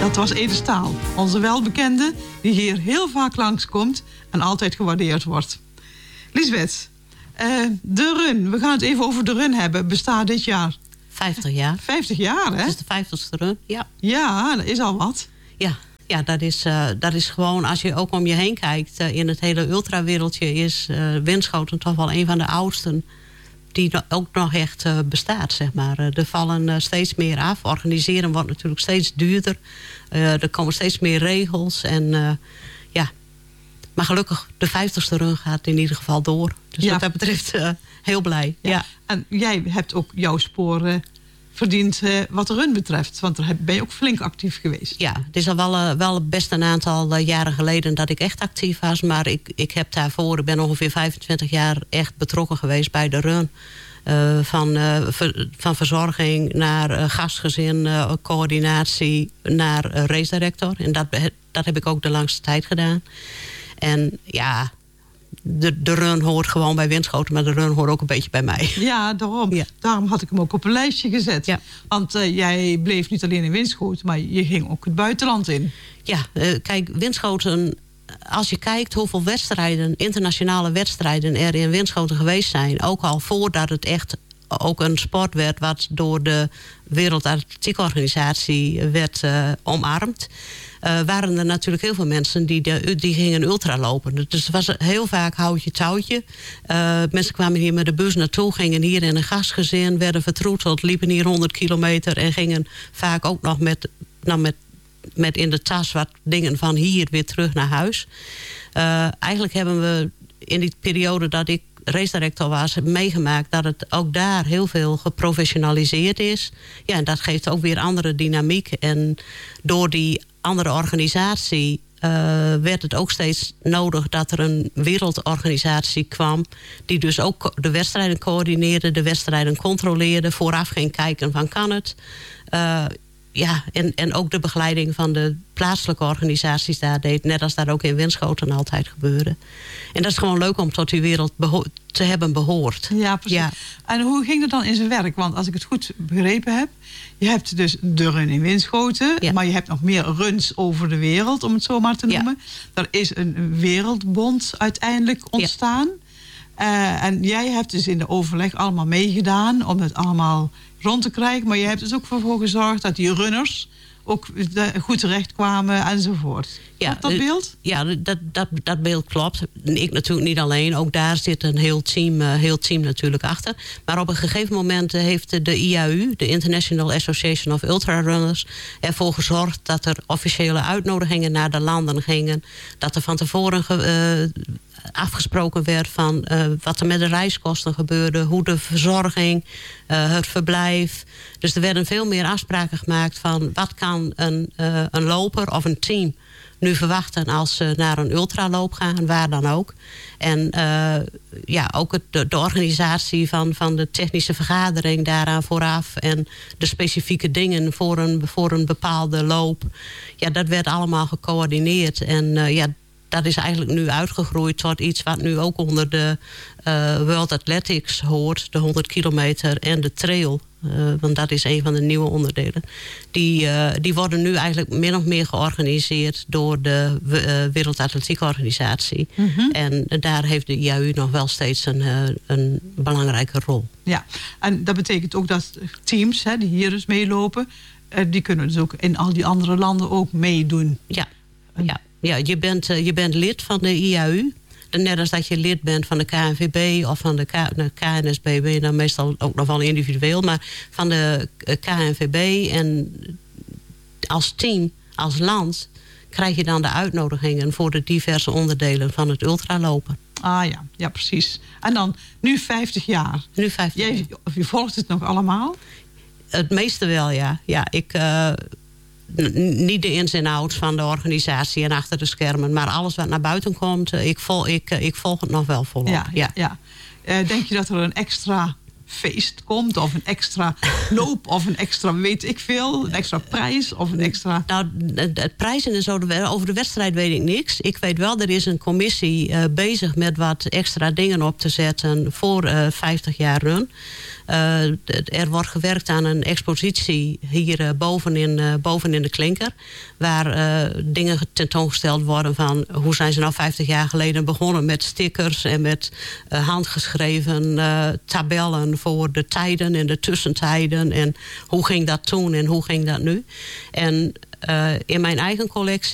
Dat was Ede Staal, onze welbekende, die hier heel vaak langskomt en altijd gewaardeerd wordt. Lisbeth, de run, we gaan het even over de run hebben, bestaat dit jaar. 50 jaar. 50 jaar, hè? Het is de 50ste run, ja. Ja, dat is al wat. Ja, dat is gewoon, als je ook om je heen kijkt, in het hele ultrawereldje is Winschoten toch wel een van de oudsten die ook nog echt bestaat, zeg maar. Er vallen steeds meer af. Organiseren wordt natuurlijk steeds duurder. Er komen steeds meer regels. En ja, maar gelukkig, de 50ste run gaat in ieder geval door. Dus wat dat betreft heel blij. Ja. En jij hebt ook jouw sporen verdiend wat de run betreft. Want daar ben je ook flink actief geweest. Ja, het is al wel best een aantal jaren geleden dat ik echt actief was. Maar ik heb daarvoor, ik ben ongeveer 25 jaar echt betrokken geweest bij de run. Van verzorging naar gastgezin, coördinatie naar race director. En dat heb ik ook de langste tijd gedaan. En ja, de run hoort gewoon bij Winschoten, maar de run hoort ook een beetje bij mij. Ja, daarom. Ja. Daarom had ik hem ook op een lijstje gezet. Ja. Want jij bleef niet alleen in Winschoten, maar je ging ook het buitenland in. Ja, kijk, Winschoten, als je kijkt hoeveel wedstrijden, internationale wedstrijden er in Winschoten geweest zijn, ook al voordat het echt ook een sport werd wat door de Wereldatletiek-organisatie werd omarmd, waren er natuurlijk heel veel mensen die gingen ultra lopen. Dus het was heel vaak houtje touwtje. Mensen kwamen hier met de bus naartoe, gingen hier in een gastgezin, werden vertroeteld, liepen hier 100 kilometer en gingen vaak ook nog met in de tas wat dingen van hier weer terug naar huis. Eigenlijk hebben we in die periode dat ik race director was, meegemaakt dat het ook daar heel veel geprofessionaliseerd is. Ja, en dat geeft ook weer andere dynamiek. En door die andere organisatie werd het ook steeds nodig dat er een wereldorganisatie kwam die dus ook de wedstrijden coördineerde, de wedstrijden controleerde, vooraf ging kijken van kan het. Ja, en ook de begeleiding van de plaatselijke organisaties daar deed. Net als dat ook in Winschoten altijd gebeurde. En dat is gewoon leuk om tot die wereld te hebben behoord. Ja, precies. Ja. En hoe ging dat dan in zijn werk? Want als ik het goed begrepen heb, je hebt dus de run in Winschoten, ja, maar je hebt nog meer runs over de wereld, om het zo maar te noemen. Ja. Er is een wereldbond uiteindelijk ontstaan. Ja. En jij hebt dus in de overleg allemaal meegedaan om het allemaal rond te krijgen. Maar je hebt dus ook voor gezorgd dat die runners ook goed terecht kwamen enzovoort. Ja, dat beeld? Ja, dat beeld klopt. Ik natuurlijk niet alleen. Ook daar zit een heel team natuurlijk achter. Maar op een gegeven moment heeft de IAU, de International Association of Ultrarunners, ervoor gezorgd dat er officiële uitnodigingen naar de landen gingen. Dat er van tevoren afgesproken werd van wat er met de reiskosten gebeurde, hoe de verzorging, het verblijf. Dus er werden veel meer afspraken gemaakt van wat kan een loper of een team nu verwachten als ze naar een ultraloop gaan, waar dan ook. En ja, ook de organisatie van de technische vergadering daaraan vooraf en de specifieke dingen voor een bepaalde loop. Ja, dat werd allemaal gecoördineerd. En ja, dat is eigenlijk nu uitgegroeid tot iets wat nu ook onder de World Athletics hoort. De 100 kilometer en de trail. Want dat is een van de nieuwe onderdelen. Die worden nu eigenlijk min of meer georganiseerd door de Wereldatletiek-organisatie. Mm-hmm. En daar heeft de IAU nog wel steeds een belangrijke rol. Ja, en dat betekent ook dat teams die hier dus meelopen, die kunnen dus ook in al die andere landen ook meedoen. Ja, ja. Ja, je bent lid van de IAU. Net als dat je lid bent van de KNVB of van de KNSB, ben je dan meestal ook nog wel individueel. Maar van de KNVB en als team, als land, krijg je dan de uitnodigingen voor de diverse onderdelen van het ultralopen. Ah ja, precies. En dan nu 50 jaar. Nu 50 jaar. Je volgt het nog allemaal? Het meeste wel, ja. Ja, niet de ins en outs van de organisatie en achter de schermen, maar alles wat naar buiten komt, ik volg het nog wel volop. Ja. Denk je dat er een extra feest komt of een extra loop of een extra weet ik veel, een extra prijs of een extra... Nou, het prijzen en zo, over de wedstrijd weet ik niks. Ik weet wel, er is een commissie bezig met wat extra dingen op te zetten voor 50 jaar run. Er wordt gewerkt aan een expositie hier boven in de Klinker. Waar dingen tentoongesteld worden van hoe zijn ze nou 50 jaar geleden begonnen met stickers en met handgeschreven tabellen voor de tijden en de tussentijden. En hoe ging dat toen en hoe ging dat nu? En in mijn eigen collectie